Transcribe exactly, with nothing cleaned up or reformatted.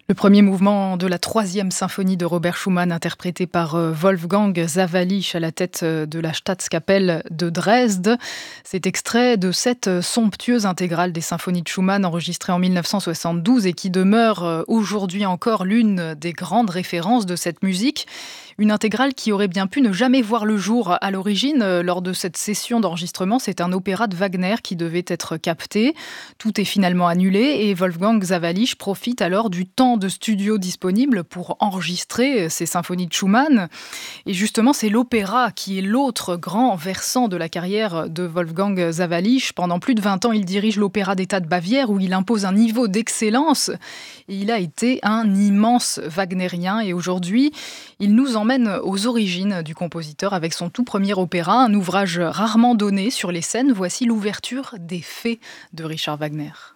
Le premier mouvement de la troisième symphonie de Robert Schumann, interprété par euh, Wolfgang Sawallisch à la tête euh, de la Staatskapelle de Dresde. C'est extrait de cette euh, somptueuse intégrale des symphonies de Schumann enregistrée en mille neuf cent soixante-douze et qui demeure euh, aujourd'hui encore l'une des grandes références de cette musique. Une intégrale qui aurait bien pu ne jamais voir le jour à l'origine. euh, Lors de cette session d'enregistrement, c'est un opéra de Wagner qui devait être capté. Tout est finalement annulé et Wolfgang Sawallisch profite alors du temps de studio disponible pour enregistrer ces symphonies de Schumann. Et justement, c'est l'opéra qui est l'autre grand versant de la carrière de Wolfgang Sawallisch. Pendant plus de vingt ans, il dirige l'Opéra d'État de Bavière où il impose un niveau d'excellence. Et il a été un immense wagnérien. Et aujourd'hui, il nous emmène aux origines du compositeur avec son tout premier opéra, un ouvrage rarement donné sur les scènes. Voici l'ouverture des Fées de Richard Wagner.